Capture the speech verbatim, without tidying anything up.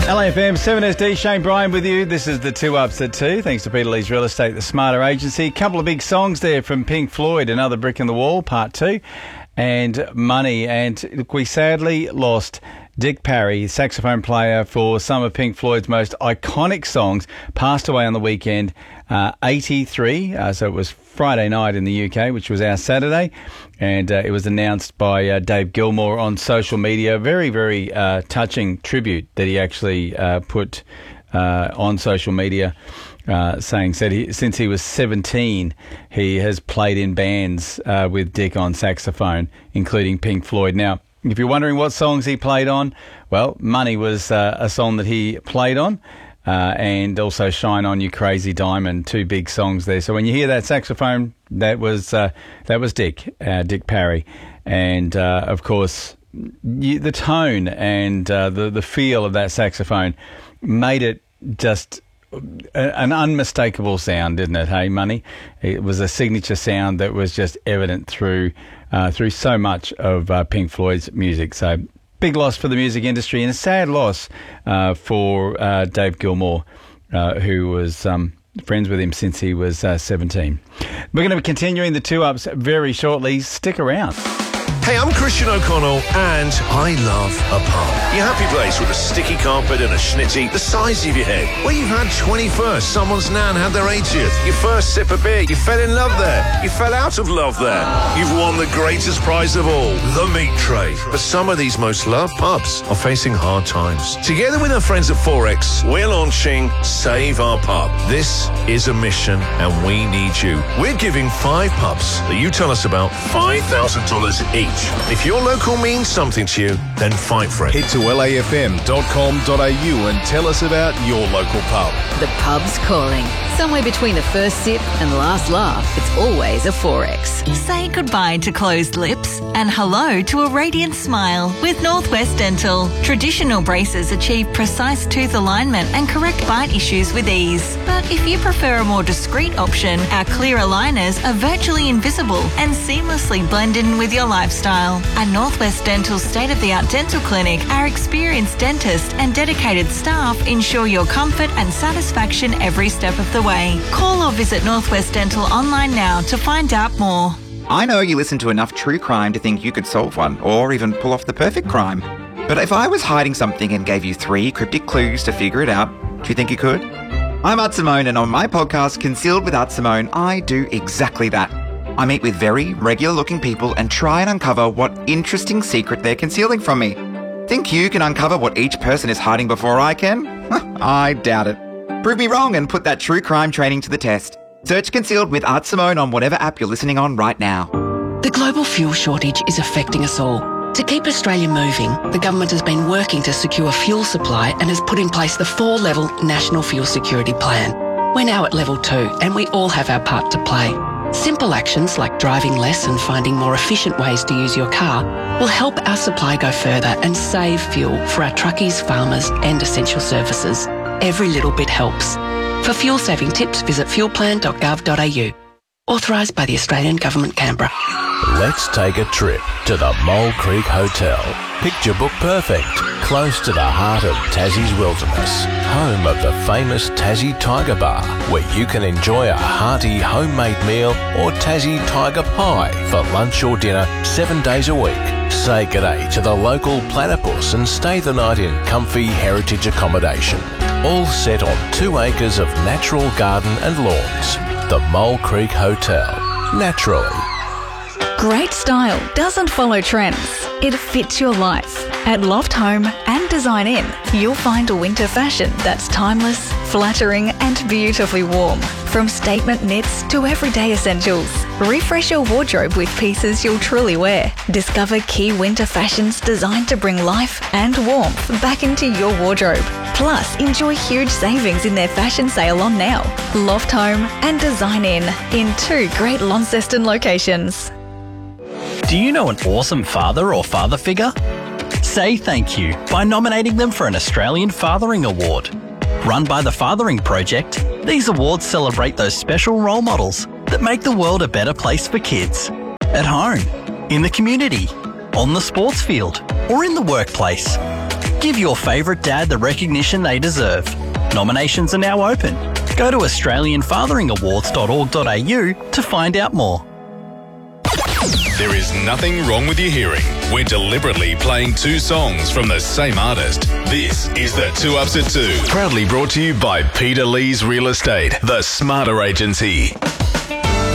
L A F M seven S D, Shane Bryan with you. This is the Two Ups at Two. Thanks to Peter Lee's Real Estate, the Smarter Agency. A couple of big songs there from Pink Floyd, Another Brick in the Wall, Part Two, and Money. And look, we sadly lost Dick Parry, saxophone player for some of Pink Floyd's most iconic songs, passed away on the weekend, uh, eighty-three. Uh, so it was Friday night in the U K, which was our Saturday. And uh, it was announced by uh, Dave Gilmour on social media. Very, very uh, touching tribute that he actually uh, put uh, on social media, uh, saying said he, since he was seventeen, he has played in bands uh, with Dick on saxophone, including Pink Floyd. Now, if you're wondering what songs he played on, well, Money was uh, a song that he played on. Uh, and also Shine On You Crazy Diamond, two big songs there. So when you hear that saxophone, that was uh, that was Dick, uh, Dick Parry. And, uh, of course, you, the tone and uh, the, the feel of that saxophone made it just a, an unmistakable sound, didn't it, hey, Money? It was a signature sound that was just evident through, uh, through so much of uh, Pink Floyd's music. So big loss for the music industry and a sad loss uh, for uh, Dave Gilmour, uh, who was um, friends with him since he was uh, seventeen. We're going to be continuing the Two Ups very shortly. Stick around. Hey, I'm Christian O'Connell, and I love a pub. Your happy place with a sticky carpet and a schnitty the size of your head. Where you've had twenty-first, someone's nan had their eightieth, your first sip of beer, you fell in love there, you fell out of love there. You've won the greatest prize of all, the meat tray. But some of these most loved pubs are facing hard times. Together with our friends at Forex, we're launching Save Our Pub. This is a mission, and we need you. We're giving five pubs that you tell us about five thousand dollars each. If your local means something to you, then fight for it. Head to L A F M dot com dot a u and tell us about your local pub. The pub's calling. Somewhere between the first sip and last laugh, it's always a Forex. Say goodbye to closed lips and hello to a radiant smile with Northwest Dental. Traditional braces achieve precise tooth alignment and correct bite issues with ease. But if you prefer a more discreet option, our clear aligners are virtually invisible and seamlessly blend in with your lifestyle. At Northwest Dental's state-of-the-art dental clinic, our experienced dentists and dedicated staff ensure your comfort and satisfaction every step of the way. Call or visit Northwest Dental online now to find out more. I know you listen to enough true crime to think you could solve one, or even pull off the perfect crime. But if I was hiding something and gave you three cryptic clues to figure it out, do you think you could? I'm Art Simone, and on my podcast, Concealed with Art Simone, I do exactly that. I meet with very regular-looking people and try and uncover what interesting secret they're concealing from me. Think you can uncover what each person is hiding before I can? I doubt it. Prove me wrong and put that true crime training to the test. Search Concealed with Art Simone on whatever app you're listening on right now. The global fuel shortage is affecting us all. To keep Australia moving, the government has been working to secure fuel supply and has put in place the four-level National Fuel Security Plan. We're now at level two, and we all have our part to play. Simple actions like driving less and finding more efficient ways to use your car will help our supply go further and save fuel for our truckies, farmers and essential services. Every little bit helps. For fuel saving tips, visit fuel plan dot gov dot a u. Authorised by the Australian Government, Canberra. Let's take a trip to the Mole Creek Hotel. Picture book perfect, close to the heart of Tassie's wilderness, home of the famous Tassie Tiger Bar, where you can enjoy a hearty homemade meal or Tassie Tiger Pie for lunch or dinner seven days a week. Say g'day to the local platypus and stay the night in comfy heritage accommodation, all set on two acres of natural garden and lawns. The Mole Creek Hotel. Naturally. Great style doesn't follow trends. It fits your life. At Loft Home and Design Inn, you'll find a winter fashion that's timeless, flattering and beautifully warm. From statement knits to everyday essentials, refresh your wardrobe with pieces you'll truly wear. Discover key winter fashions designed to bring life and warmth back into your wardrobe. Plus, enjoy huge savings in their fashion sale on now. Loft Home and Design Inn in two great Launceston locations. Do you know an awesome father or father figure? Say thank you by nominating them for an Australian Fathering Award. Run by the Fathering Project, these awards celebrate those special role models that make the world a better place for kids. At home, in the community, on the sports field, or in the workplace. Give your favourite dad the recognition they deserve. Nominations are now open. Go to australian fathering awards dot org dot a u to find out more. There is nothing wrong with your hearing. We're deliberately playing two songs from the same artist. This is the Two Ups at Two. Proudly brought to you by Peter Lee's Real Estate, the Smarter Agency.